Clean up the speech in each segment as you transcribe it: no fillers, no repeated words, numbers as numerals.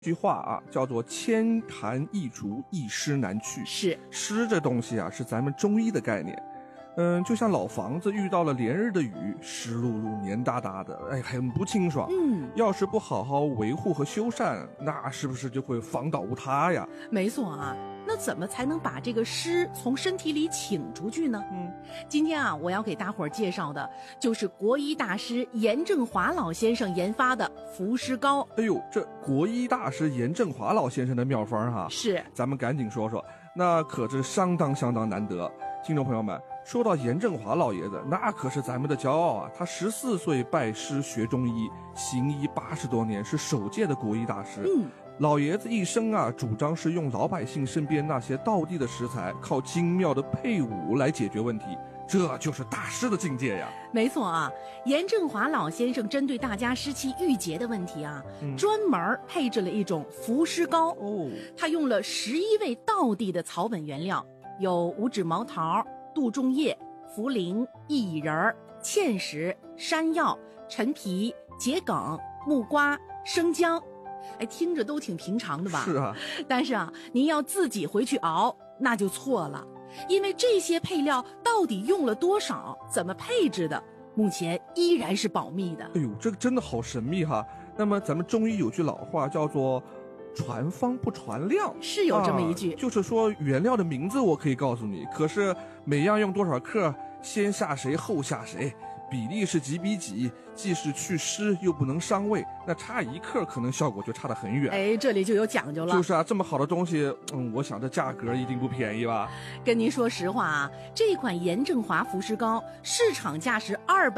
句话啊，叫做千寒易除，一湿难去。 是， 湿这东西啊，是咱们中医的概念。就像老房子遇到了连日的雨，湿漉漉、黏哒哒的，很不清爽。要是不好好维护和修缮，那是不是就会房倒屋塌呀？ 没错啊。那怎么才能把这个湿从身体里请出去呢？今天啊，我要给大伙儿介绍的就是国医大师严正华老先生研发的伏湿膏。 哎呦，这国医大师严正华老先生的妙方哈， 是， 咱们赶紧说说，那可是相当难得。听众朋友们，说到严正华老爷子，那可是咱们的骄傲啊！他14岁拜师学中医，行医80多年，是首届的国医大师。老爷子一生啊，主张是用老百姓身边那些道地的食材，靠精妙的配伍来解决问题，这就是大师的境界呀。 没错啊，严正华老先生针对大家湿气郁结的问题啊，专门配置了一种伏湿膏。他用了11味道地的草本原料，有五指毛桃、杜仲叶、茯苓、薏仁、芡实、山药、陈皮、桔梗、木瓜、生姜。听着都挺平常的吧？ 是啊。 但是啊，您要自己回去熬，那就错了。因为这些配料到底用了多少，怎么配置的，目前依然是保密的。 哎呦，这个真的好神秘哈。那么咱们中医有句老话叫做传方不传量， 是有这么一句， 就是说原料的名字我可以告诉你，可是每样用多少克，先下谁后下谁，比例是几比几，既是祛湿又不能伤胃，那差1克可能效果就差得很远。 这里就有讲究了。 就是啊，这么好的东西，我想这价格一定不便宜吧？ 跟您说实话啊，这款严正华伏湿膏市场价是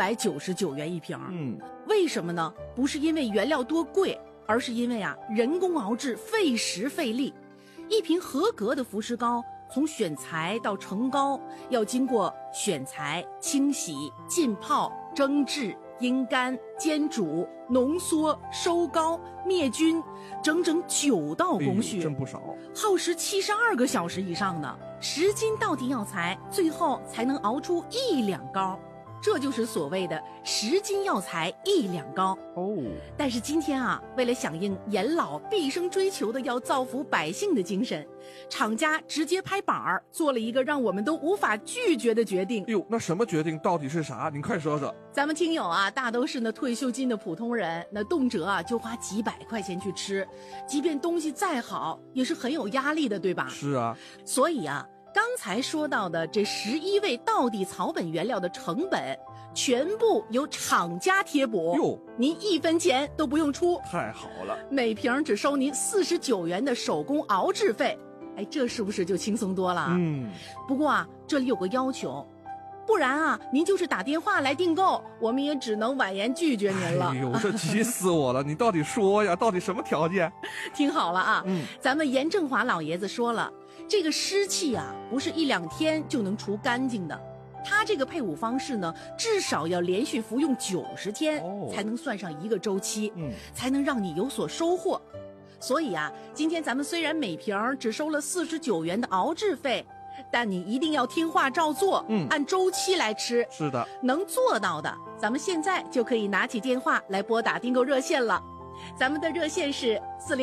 299元一瓶。为什么呢？不是因为原料多贵，而是因为啊，人工熬制费时费力。一瓶合格的伏湿膏，从选材到成膏，要经过选材、清洗、浸泡、蒸制、阴干、煎煮、浓缩、收膏、灭菌，整整9道工序， 真不少， 耗时72个小时以上呢。10斤道地药材，最后才能熬出1两膏。这就是所谓的10斤药材1两膏。但是今天啊，为了响应严老毕生追求的要造福百姓的精神，厂家直接拍板儿做了一个让我们都无法拒绝的决定。 那什么决定？到底是啥？您快说说。 咱们听友啊，大都是那退休金的普通人，那动辄啊就花几百块钱去吃，即便东西再好，也是很有压力的，对吧？ 是啊。 所以啊，刚才说到的这11味道地草本原料的成本，全部由厂家贴补，您1分钱都不用出。 太好了， 每瓶只收您49元的手工熬制费，这是不是就轻松多了？不过啊，这里有个要求，不然啊，您就是打电话来订购，我们也只能婉言拒绝您了。 这急死我了！你到底说呀？到底什么条件？ 听好了啊，咱们严正华老爷子说了，这个湿气啊，不是1两天就能除干净的。他这个配伍方式呢，至少要连续服用90天，才能算上1个周期，才能让你有所收获。所以啊，今天咱们虽然每瓶只收了49元的熬制费，但你一定要听话照做，按周期来吃。是的，能做到的，咱们现在就可以拿起电话来拨打订购热线了。咱们的热线是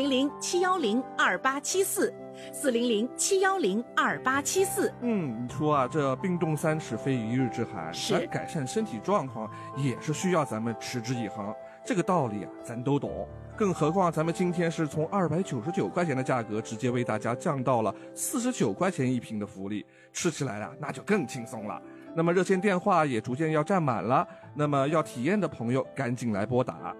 400-710-2874，400-710-2874。 你说啊，这冰冻3尺非一日之寒，咱改善身体状况也是需要咱们持之以恒。这个道理啊，咱都懂。更何况咱们今天是从299块钱的价格，直接为大家降到了49块钱1瓶的福利，吃起来了那就更轻松了。那么热线电话也逐渐要占满了，那么要体验的朋友赶紧来拨打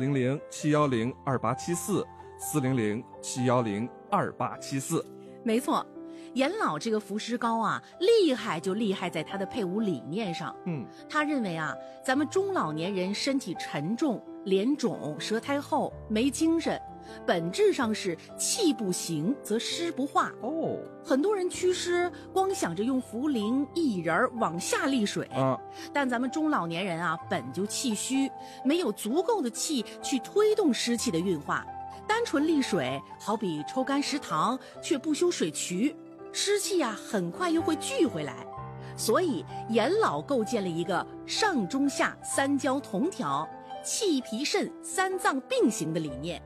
400-710-2874，400-710-2874。 没错，严老这个伏湿膏啊，厉害就厉害在它的配伍理念上。他认为啊，咱们中老年人身体沉重、脸肿、舌苔厚、没精神，本质上是气不行则湿不化。很多人祛湿光想着用茯苓、薏仁往下利水，但咱们中老年人啊，本就气虚，没有足够的气去推动湿气的运化，单纯利水好比抽干食堂却不修水渠，湿气啊很快又会聚回来。所以严老构建了一个上中下3焦同调、气脾肾3脏并行的理念。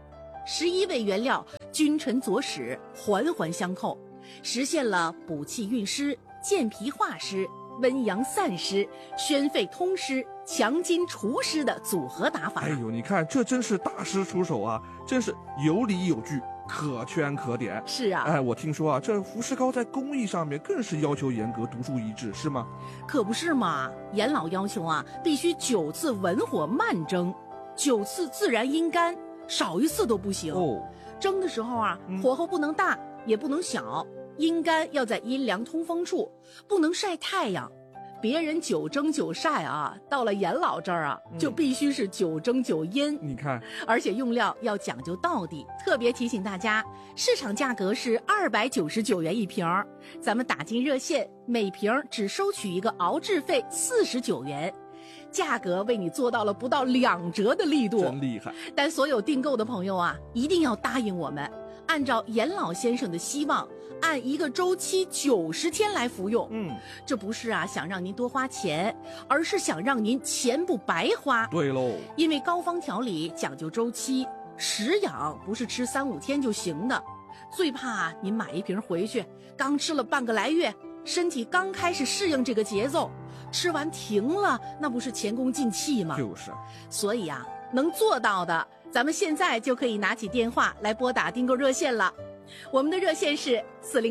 11味原料君臣佐使，环环相扣，实现了补气运湿、健脾化湿、温阳散湿、宣肺通湿、强筋除湿的组合打法。 哎呦，你看这真是大师出手啊，真是有理有据，可圈可点。 是啊， 哎，我听说啊，这福士膏在工艺上面更是要求严格，独树一帜，是吗？ 可不是嘛，严老要求啊，必须9次文火慢蒸，9次自然阴干，少一次都不行。 哦， 蒸的时候啊，火候不能大，也不能小，阴干要在阴凉通风处，不能晒太阳。别人9蒸9晒啊，到了严老这儿啊，就必须是9蒸9阴。 你看， 而且用料要讲究到底。特别提醒大家，市场价格是299元一瓶，咱们打进热线，每瓶只收取一个熬制费49元，价格为你做到了不到2折的力度， 真厉害。 但所有订购的朋友啊，一定要答应我们，按照严老先生的希望，按一个周期90天来服用。这不是啊想让您多花钱，而是想让您钱不白花。 对喽， 因为膏方调理讲究周期，食养不是吃3、5天就行的。最怕您买一瓶回去，刚吃了半个来月，身体刚开始适应这个节奏，吃完停了，那不是前功尽弃吗？ 就是。 所以啊，能做到的，咱们现在就可以拿起电话来拨打订购热线了。我们的热线是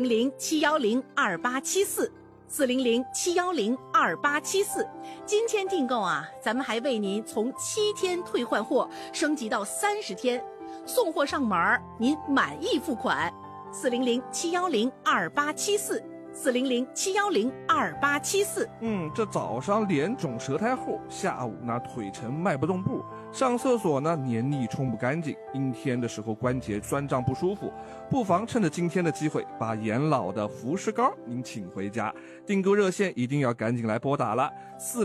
400-710-2874，400-710-2874。今天订购啊，咱们还为您从7天退换货升级到30天，送货上门您满意付款。400-710-2874，400-710-2874。 这早上脸肿舌苔厚，下午呢腿沉迈不动步，上厕所呢黏腻冲不干净，阴天的时候关节酸胀不舒服，不妨趁着今天的机会，把严老的福士膏您请回家。订购热线一定要赶紧来拨打了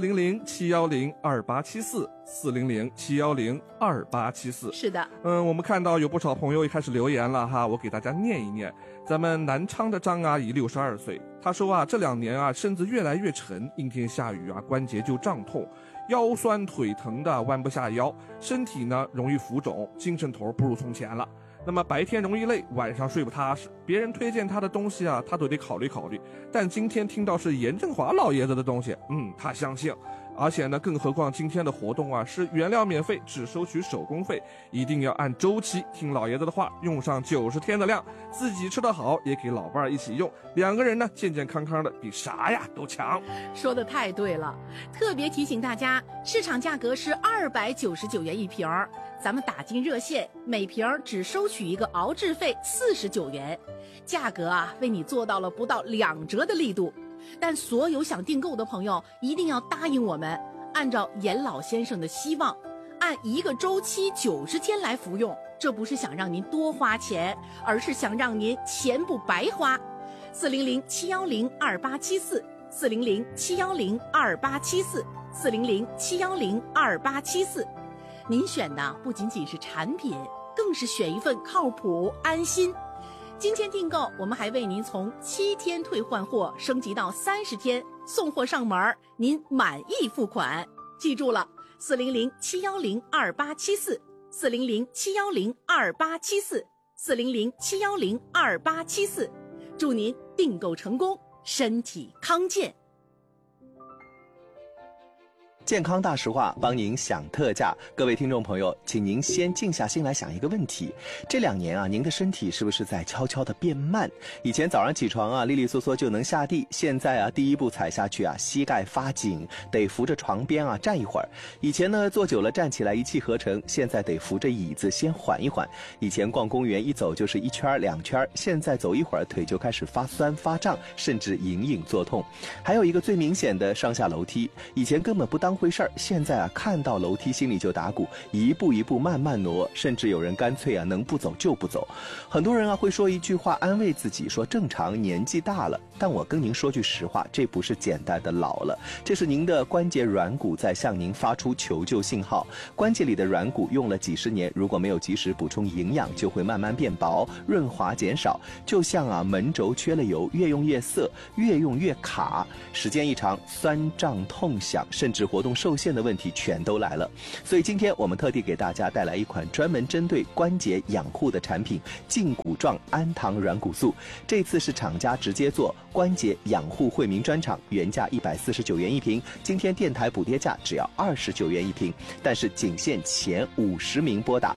，400-710-2874，400-710-2874。 是的， 我们看到有不少朋友也开始留言了哈，我给大家念一念。咱们南昌的张阿姨62岁，她说啊，这2年啊身子越来越沉，阴天下雨啊关节就胀痛，腰酸腿疼的弯不下腰，身体呢容易浮肿，精神头不如从前了。那么白天容易累，晚上睡不踏实，别人推荐他的东西啊，他都得考虑考虑。但今天听到是严振华老爷子的东西，他相信。而且呢，更何况今天的活动啊是原料免费，只收取手工费，一定要按周期听老爷子的话，用上90天的量，自己吃得好，也给老伴儿一起用，2个人呢健健康康的，比啥呀都强。 说得太对了，特别提醒大家，市场价格是299元一瓶，咱们打进热线，每瓶只收取一个熬制费49元，价格啊为你做到了不到2折的力度。但所有想订购的朋友一定要答应我们，按照严老先生的希望，按一个周期90天来服用。这不是想让您多花钱，而是想让您钱不白花。400-710-2874，400-710-2874，400-710-2874。您选的不仅仅是产品，更是选一份靠谱安心。今天订购，我们还为您从7天退换货升级到30天，送货上门您满意付款。记住了，400-710-2874，400-710-2874，400-710-2874。祝您订购成功，身体康健。 健康大实话，帮您享特价。各位听众朋友，请您先静下心来想一个问题：这2年啊，您的身体是不是在悄悄地变慢？以前早上起床啊，利利索索就能下地，现在啊，第一步踩下去啊，膝盖发紧，得扶着床边啊站一会儿。以前呢，坐久了站起来一气呵成，现在得扶着椅子先缓一缓。以前逛公园一走就是1圈2圈，现在走一会儿腿就开始发酸发胀，甚至隐隐作痛。还有一个最明显的，上下楼梯，以前根本不当回事儿，现在啊看到楼梯心里就打鼓，一步一步慢慢挪，甚至有人干脆啊能不走就不走。很多人啊会说一句话安慰自己，说正常，年纪大了。但我跟您说句实话，这不是简单的老了，这是您的关节软骨在向您发出求救信号。关节里的软骨用了几十年，如果没有及时补充营养，就会慢慢变薄，润滑减少，就像啊门轴缺了油，越用越涩，越用越卡，时间一长，酸胀痛响，甚至活动受限的问题全都来了。所以今天我们特地给大家带来一款专门针对关节养护的产品——胫骨状氨糖软骨素。这次是厂家直接做关节养护惠民专场，原价149元一瓶，今天电台补贴价只要29元一瓶，但是仅限前50名拨打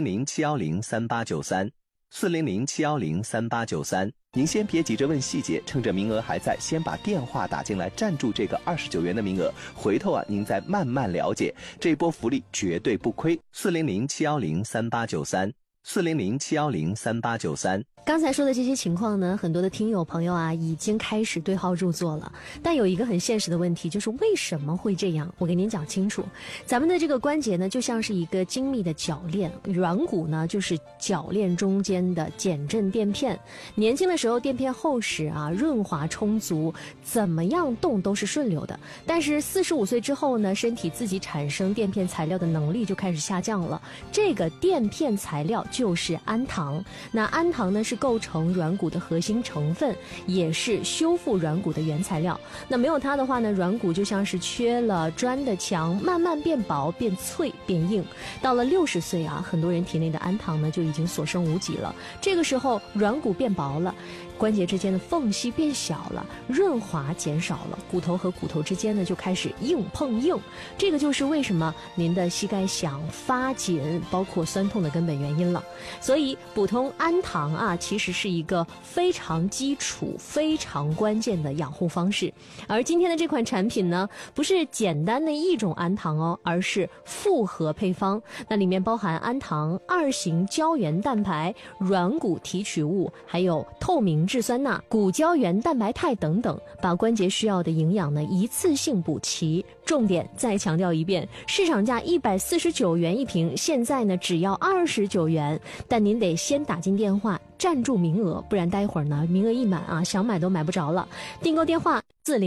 400-710-3893，400-710-3893。您先别急着问细节，趁着名额还在，先把电话打进来，占住这个29元的名额。回头您再慢慢了解，这波福利绝对不亏。400-710-3893，400-710-3893。 刚才说的这些情况呢，很多的听友朋友已经开始对号入座了。但有一个很现实的问题，就是为什么会这样？我给您讲清楚。咱们的这个关节呢，就像是一个精密的铰链，软骨呢就是铰链中间的减震垫片。年轻的时候垫片厚实润滑充足，怎么样动都是顺溜的。但是45岁之后呢，身体自己产生垫片材料的能力就开始下降了。这个垫片材料就是氨糖。那氨糖呢是构成软骨的核心成分，也是修复软骨的原材料。那没有它的话呢，软骨就像是缺了砖的墙，慢慢变薄、变脆、变硬。到了60岁很多人体内的氨糖呢就已经所剩无几了。这个时候软骨变薄了，关节之间的缝隙变小了，润滑减少了，骨头和骨头之间呢就开始硬碰硬。这个就是为什么您的膝盖响、发紧，包括酸痛的根本原因了。所以补充氨糖其实是一个非常基础、非常关键的养护方式。而今天的这款产品呢，不是简单的一种氨糖而是复合配方。那里面包含氨糖、2型胶原蛋白、软骨提取物，还有透明质酸钠、骨胶原蛋白肽等等，把关节需要的营养呢一次性补齐。重点再强调一遍，市场价149元一瓶，现在呢只要29元，但您得先打进电话占住名额，不然待会儿呢名额一满想买都买不着了。订购电话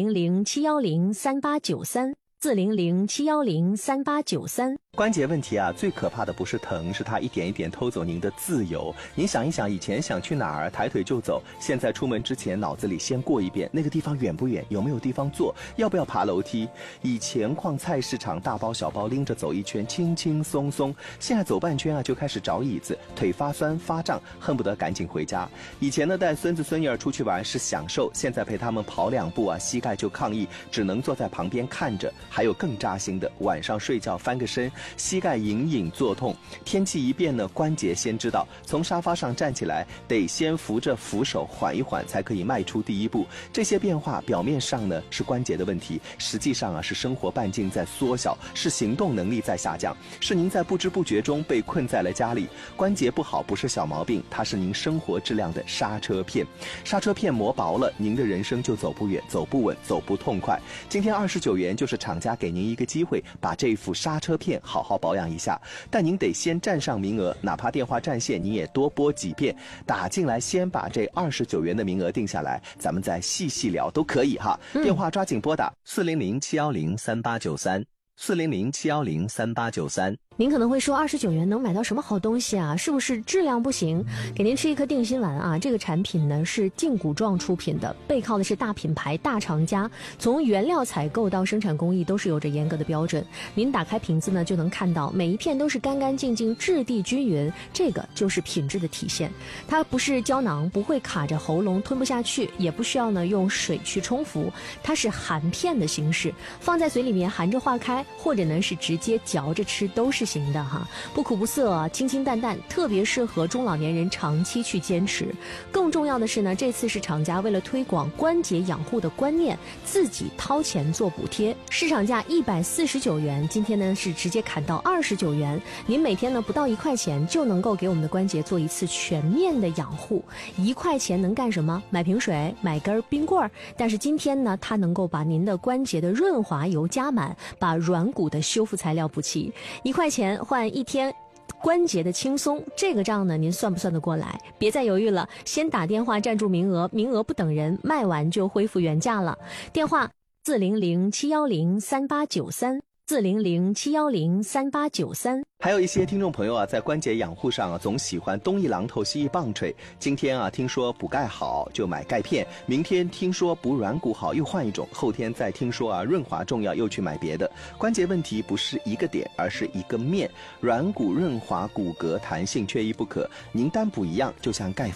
400-710-3893，400-710-3893。 关节问题最可怕的不是疼，是它一点一点偷走您的自由。您想一想，以前想去哪儿抬腿就走，现在出门之前脑子里先过一遍那个地方远不远，有没有地方坐，要不要爬楼梯。以前逛菜市场大包小包拎着走一圈轻轻松松，现在走半圈就开始找椅子，腿发酸发胀，恨不得赶紧回家。以前呢带孙子孙女儿出去玩是享受，现在陪他们跑2步膝盖就抗议，只能坐在旁边看着。还有更扎心的，晚上睡觉翻个身，膝盖隐隐作痛。天气一变呢，关节先知道，从沙发上站起来得先扶着扶手缓一缓，才可以迈出第一步。这些变化表面上呢是关节的问题，实际上是生活半径在缩小，是行动能力在下降，是您在不知不觉中被困在了家里。关节不好不是小毛病，它是您生活质量的刹车片。刹车片磨薄了，您的人生就走不远、走不稳、走不痛快。今天29元就是厂家给您一个机会，把这副刹车片好好保养一下。但您得先占上名额，哪怕电话占线您也多拨几遍，打进来先把这29元的名额定下来，咱们再细细聊都可以电话抓紧拨打400-710-3893，400-710-3893。 您可能会说29元能买到什么好东西是不是质量不行？给您吃一颗定心丸这个产品呢是胫骨状出品的，背靠的是大品牌大厂家，从原料采购到生产工艺都是有着严格的标准。您打开瓶子呢就能看到每一片都是干干净净、质地均匀，这个就是品质的体现。它不是胶囊，不会卡着喉咙吞不下去，也不需要呢用水去冲服，它是含片的形式，放在嘴里面含着化开，或者呢是直接嚼着吃都是行的不苦不涩，清清淡淡，特别适合中老年人长期去坚持。更重要的是呢，这次是厂家为了推广关节养护的观念，自己掏钱做补贴，市场价149元，今天呢是直接砍到29元。您每天呢不到1块钱就能够给我们的关节做一次全面的养护。1块钱能干什么？买瓶水，买根冰棍儿。但是今天呢，它能够把您的关节的润滑油加满，把软骨的修复材料补齐。1块钱换1天关节的轻松，这个账呢您算不算得过来？别再犹豫了，先打电话占住名额，名额不等人，卖完就恢复原价了。电话400-710-3893 400-710-3893。 还有一些听众朋友啊，在关节养护上啊，总喜欢东一榔头西一棒槌。今天啊，听说补钙好就买钙片，明天听说补软骨好又换一种，后天再听说啊润滑重要又去买别的。关节问题不是一个点，而是一个面，软骨润滑、骨骼弹性缺一不可。您单补一样，就像钙